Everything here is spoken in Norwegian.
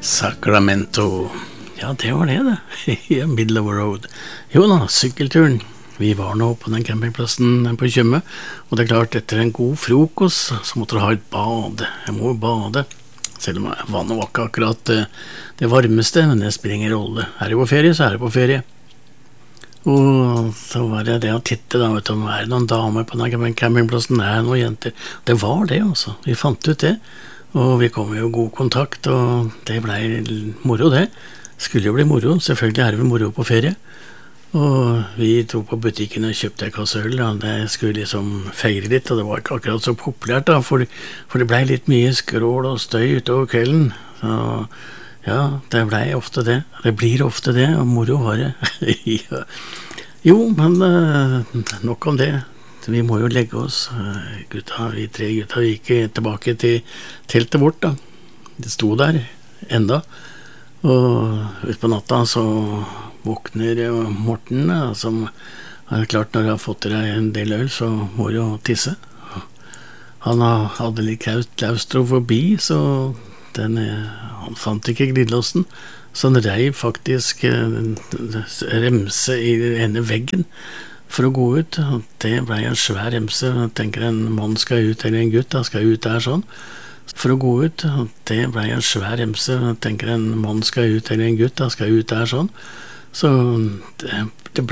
Sacramento. Ja, det var det. I middle of the road. Jo da, sykkelturen. Vi var nå på den campingplassen på Tjøme, og det er klart, etter en god frokost, så måtte du ha et bad. Jeg må jo bade. Selv om vannet var ikke akkurat det varmeste, men det spiller ingen rolle. Er du på ferie, så er du på ferie. Og så var det å titte da, vet du, om det er noen damer på den campingplassen, det er noen jenter. Det var det, altså. Vi fant ut det. Og vi kom jo i god kontakt, og det ble moro det. Skulle jo bli moro, selvfølgelig er det vel moro på ferie. Og vi dro på butikken og kjøpte en kasse øl, og det skulle liksom feire litt, og det var ikke akkurat så populært da, for det ble litt mye skrål og støy utover kvelden. Så ja, det ble ofte det. Det blir ofte det, og moro var det. Ja. Jo, men nok om det. Vi må jo legge oss, vi tre gutta, vi gikk tilbake til teltet vårt da. Det sto der enda, og ut på natta så våkner Morten da, som er klart når du har fått deg en del øl, så må du jo tisse. Han hadde litt klaustrofobi, så han fant ikke glidelåsen, så han reiv faktisk remse i ene veggen for å gå ut, og det ble en svær remse. Jeg tenker en mann skal ut, eller en gutt da, skal ut der sånn, for å gå ut, og det ble en svær remse. Jeg tenker en mann skal ut, eller en gutt da, skal ut der sånn, så det